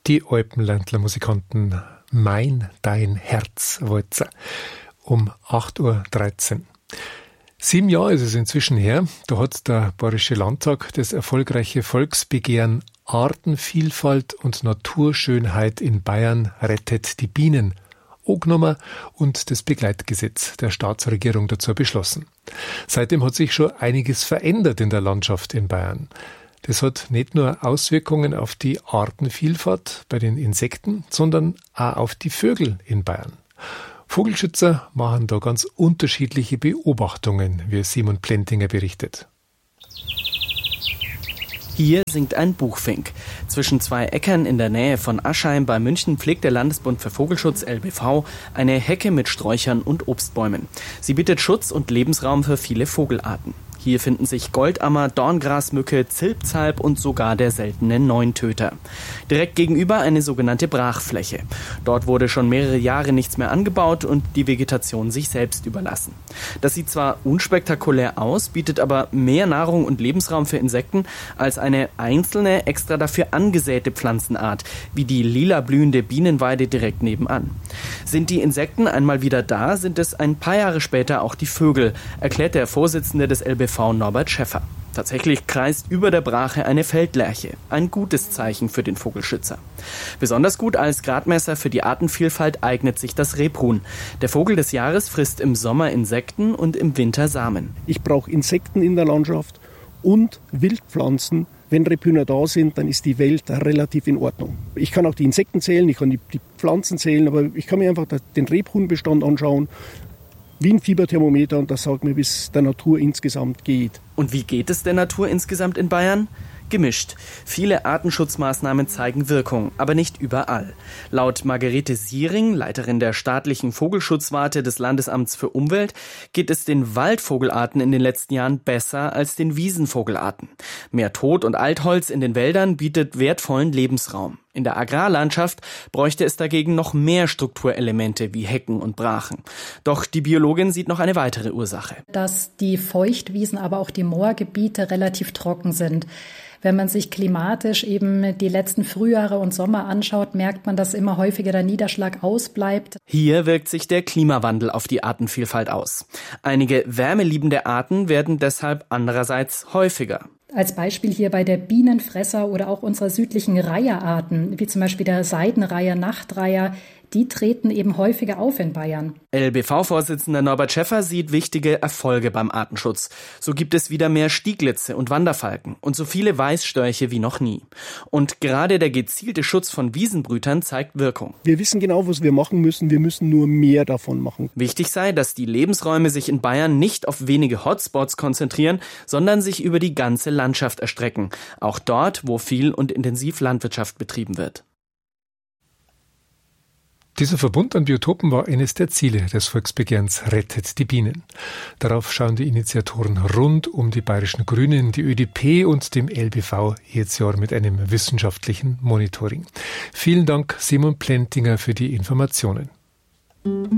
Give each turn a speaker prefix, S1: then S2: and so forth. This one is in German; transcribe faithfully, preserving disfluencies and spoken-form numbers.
S1: Die Alpenländler-Musikanten Mein, dein Herz Walzer um acht Uhr dreizehn. Sieben Jahre ist es inzwischen her, da hat der Bayerische Landtag das erfolgreiche Volksbegehren Artenvielfalt und Naturschönheit in Bayern rettet die Bienen angenommen und das Begleitgesetz der Staatsregierung dazu beschlossen. Seitdem hat sich schon einiges verändert in der Landschaft in Bayern. Das hat nicht nur Auswirkungen auf die Artenvielfalt bei den Insekten, sondern auch auf die Vögel in Bayern. Vogelschützer machen da ganz unterschiedliche Beobachtungen, wie Simon Plentinger berichtet.
S2: Hier singt ein Buchfink. Zwischen zwei Äckern in der Nähe von Aschheim bei München pflegt der Landesbund für Vogelschutz L B V eine Hecke mit Sträuchern und Obstbäumen. Sie bietet Schutz und Lebensraum für viele Vogelarten. Hier finden sich Goldammer, Dorngrasmücke, Zilpzalp und sogar der seltene Neuntöter. Direkt gegenüber eine sogenannte Brachfläche. Dort wurde schon mehrere Jahre nichts mehr angebaut und die Vegetation sich selbst überlassen. Das sieht zwar unspektakulär aus, bietet aber mehr Nahrung und Lebensraum für Insekten als eine einzelne, extra dafür angesäte Pflanzenart, wie die lila blühende Bienenweide direkt nebenan. Sind die Insekten einmal wieder da, sind es ein paar Jahre später auch die Vögel, erklärt der Vorsitzende des L B V Norbert Schäffer. Tatsächlich kreist über der Brache eine Feldlerche, ein gutes Zeichen für den Vogelschützer. Besonders gut als Gradmesser für die Artenvielfalt eignet sich das Rebhuhn. Der Vogel des Jahres frisst im Sommer Insekten und im Winter Samen.
S3: Ich brauche Insekten in der Landschaft und Wildpflanzen. Wenn Rebhühner da sind, dann ist die Welt relativ in Ordnung. Ich kann auch die Insekten zählen, ich kann die, die Pflanzen zählen, aber ich kann mir einfach den Rebhuhnbestand anschauen, wie ein Fieberthermometer, und das sagt mir, wie es der Natur insgesamt geht.
S2: Und wie geht es der Natur insgesamt in Bayern? Gemischt. Viele Artenschutzmaßnahmen zeigen Wirkung, aber nicht überall. Laut Margarete Siering, Leiterin der staatlichen Vogelschutzwarte des Landesamts für Umwelt, geht es den Waldvogelarten in den letzten Jahren besser als den Wiesenvogelarten. Mehr Tod- und Altholz in den Wäldern bietet wertvollen Lebensraum. In der Agrarlandschaft bräuchte es dagegen noch mehr Strukturelemente wie Hecken und Brachen. Doch die Biologin sieht noch eine weitere Ursache.
S4: Dass die Feuchtwiesen, aber auch die Moorgebiete relativ trocken sind. Wenn man sich klimatisch eben die letzten Frühjahre und Sommer anschaut, merkt man, dass immer häufiger der Niederschlag ausbleibt.
S2: Hier wirkt sich der Klimawandel auf die Artenvielfalt aus. Einige wärmeliebende Arten werden deshalb andererseits häufiger.
S4: Als Beispiel hier bei der Bienenfresser oder auch unserer südlichen Reiherarten, wie zum Beispiel der Seidenreiher, Nachtreiher, die treten eben häufiger auf in Bayern.
S2: L B V-Vorsitzender Norbert Schäffer sieht wichtige Erfolge beim Artenschutz. So gibt es wieder mehr Stieglitze und Wanderfalken und so viele Weißstörche wie noch nie. Und gerade der gezielte Schutz von Wiesenbrütern zeigt Wirkung.
S3: Wir wissen genau, was wir machen müssen. Wir müssen nur mehr davon machen.
S2: Wichtig sei, dass die Lebensräume sich in Bayern nicht auf wenige Hotspots konzentrieren, sondern sich über die ganze Landschaft erstrecken. Auch dort, wo viel und intensiv Landwirtschaft betrieben wird.
S1: Dieser Verbund an Biotopen war eines der Ziele des Volksbegehrens Rettet die Bienen. Darauf schauen die Initiatoren rund um die Bayerischen Grünen, die Ö D P und dem L B V jedes Jahr mit einem wissenschaftlichen Monitoring. Vielen Dank, Simon Plentinger, für die Informationen.